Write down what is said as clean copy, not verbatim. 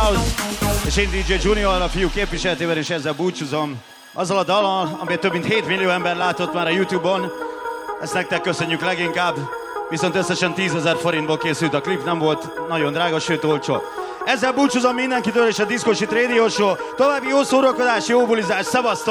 House, és én DJ Junior, a fiú képviseletével, és ezzel búcsúzom. Azzal a dallal, amit több mint 7 millió ember látott már a YouTube-on, ezt nektek köszönjük leginkább, viszont összesen 10 000 forintból készült a klip, nem volt nagyon drága, sőt olcsó. Ezzel búcsúzom mindenkitől, és a Disco Shit Radio Show. További jó szórakozás, jó bulizás, szevasztok!